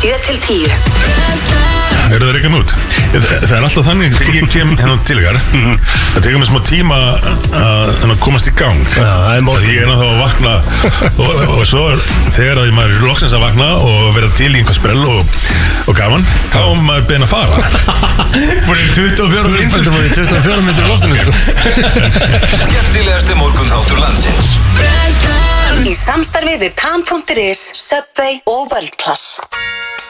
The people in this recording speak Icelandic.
7-10. Eru það reikað út? Það alltaf þannig þegar ég kem hennan til ykkar það tekur mér smá tíma að komast í gang. Já, það er mál. Ég er náttúrulega að vakna og svo þegar maður er loksins að vakna og vera til í einhver sprell og gaman, þá maður beðin að fara. Fyrir 24 minnum og 24 minnum í loftinu, sko. Skemmtilegasti morgunþáttur landsins. Í samstarfi við Tan.is, Subway og World Class.